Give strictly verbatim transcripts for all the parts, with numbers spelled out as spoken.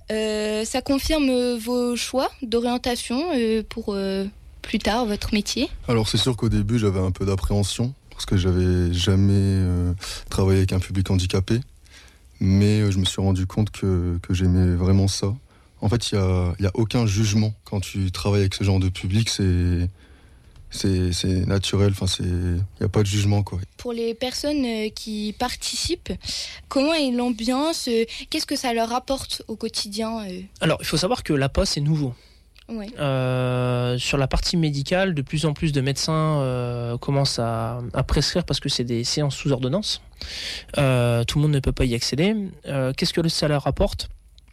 Euh, ça confirme vos choix d'orientation euh, pour euh, plus tard, votre métier? Alors c'est sûr qu'au début j'avais un peu d'appréhension parce que j'avais jamais euh, travaillé avec un public handicapé, mais euh, je me suis rendu compte que, que j'aimais vraiment ça. En fait, il n'y a, y a aucun jugement quand tu travailles avec ce genre de public, c'est, c'est, c'est naturel, enfin, il n'y a pas de jugement, quoi. Pour les personnes euh, qui participent, comment est l'ambiance euh, Qu'est-ce que ça leur apporte au quotidien euh Alors, il faut savoir que l'A P A, c'est nouveau. Ouais. Euh, sur la partie médicale, de plus en plus de médecins euh, commencent à, à prescrire parce que c'est des séances sous ordonnance. Euh, tout le monde ne peut pas y accéder. Euh, qu'est-ce que ça leur apporte ?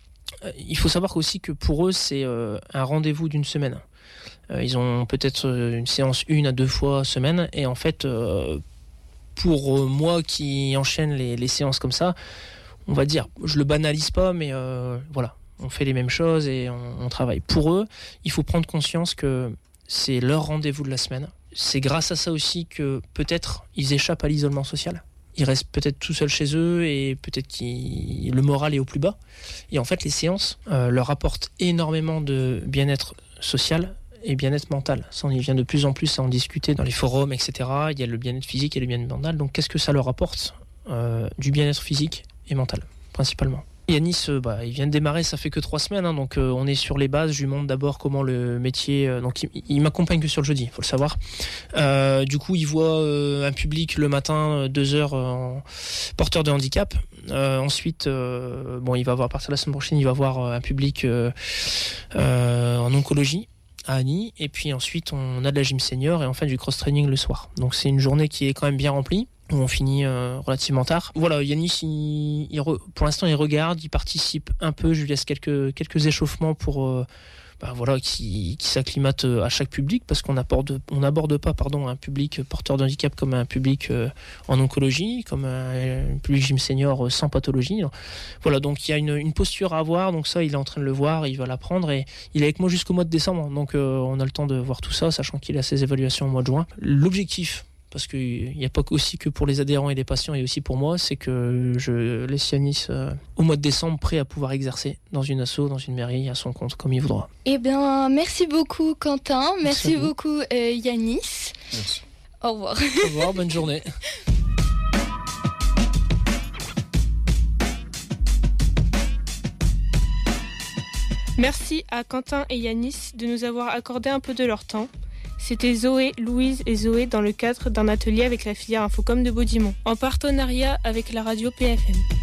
Il faut savoir aussi que pour eux, c'est euh, un rendez-vous d'une semaine. Euh, ils ont peut-être une séance une à deux fois semaine. Et en fait, euh, pour euh, moi qui enchaîne les, les séances comme ça, on va dire, je le banalise pas, mais euh, voilà, on fait les mêmes choses et on, on travaille. Pour eux, il faut prendre conscience que c'est leur rendez-vous de la semaine. C'est grâce à ça aussi que peut-être ils échappent à l'isolement social. Ils restent peut-être tout seuls chez eux et peut-être que le moral est au plus bas. Et en fait, les séances euh, leur apportent énormément de bien-être social et bien-être mental. Ça, on y vient de plus en plus à en discuter dans les forums, et cetera. Il y a le bien-être physique et le bien-être mental. Donc, qu'est-ce que ça leur apporte ? euh, Du bien-être physique et mental, principalement. Yanis, euh, bah, il vient de démarrer, ça fait que trois semaines, hein, donc euh, on est sur les bases. Je lui montre d'abord comment le métier. Euh, donc il, il m'accompagne que sur le jeudi, il faut le savoir. Euh, du coup, il voit euh, un public le matin, deux heures, euh, porteur de handicap. Euh, ensuite, euh, bon, il va voir à partir de la semaine prochaine, il va voir un public euh, euh, en oncologie à Annie. Et puis ensuite, on a de la gym senior et enfin du cross training le soir. Donc c'est une journée qui est quand même bien remplie. Où on finit euh, relativement tard. Voilà, Yanis, il, il re, pour l'instant, il regarde, il participe un peu. Je lui laisse quelques, quelques échauffements pour euh, bah, voilà, qui, qui s'acclimate à chaque public, parce qu'on aborde, on n'aborde pas pardon, un public porteur de handicap comme un public euh, en oncologie, comme un, un public gym senior sans pathologie. Voilà, donc il y a une, une posture à avoir. Donc ça, il est en train de le voir, il va l'apprendre et il est avec moi jusqu'au mois de décembre. Donc euh, on a le temps de voir tout ça, sachant qu'il a ses évaluations au mois de juin. L'objectif, parce qu'il n'y a pas aussi que pour les adhérents et les patients, et aussi pour moi, c'est que je laisse Yanis euh, au mois de décembre prêt à pouvoir exercer dans une asso, dans une mairie, à son compte, comme il voudra. Eh bien, merci beaucoup Quentin, merci, merci beaucoup euh, Yanis. Merci. Au revoir. Au revoir, bonne journée. Merci à Quentin et Yanis de nous avoir accordé un peu de leur temps. C'était Zoé, Louise et Zoé dans le cadre d'un atelier avec la filière Infocom de Baudimont, en partenariat avec la radio P F M.